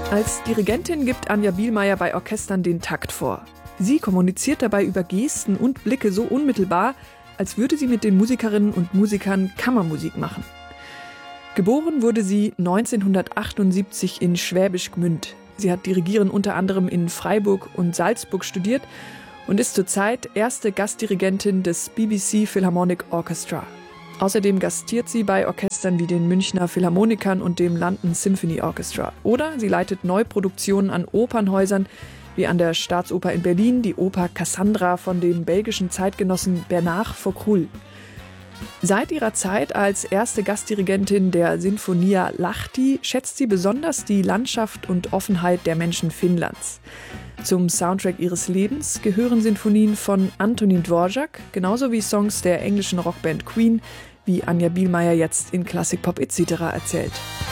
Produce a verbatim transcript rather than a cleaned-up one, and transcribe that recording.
Als Dirigentin gibt Anja Bielmeier bei Orchestern den Takt vor. Sie kommuniziert dabei über Gesten und Blicke so unmittelbar, als würde sie mit den Musikerinnen und Musikern Kammermusik machen. Geboren wurde sie neunzehnhundertachtundsiebzig in Schwäbisch Gmünd. Sie hat Dirigieren unter anderem in Freiburg und Salzburg studiert und ist zurzeit erste Gastdirigentin des B B C Philharmonic Orchestra. Außerdem gastiert sie bei Orchestern wie den Münchner Philharmonikern und dem London Symphony Orchestra. Oder sie leitet Neuproduktionen an Opernhäusern, wie an der Staatsoper in Berlin die Oper Cassandra von dem belgischen Zeitgenossen Bernard Foucault. Seit ihrer Zeit als erste Gastdirigentin der Sinfonia Lahti schätzt sie besonders die Landschaft und Offenheit der Menschen Finnlands. Zum Soundtrack ihres Lebens gehören Sinfonien von Antonín Dvořák, genauso wie Songs der englischen Rockband Queen, wie Anja Bielmeier jetzt in Classic Pop et cetera erzählt.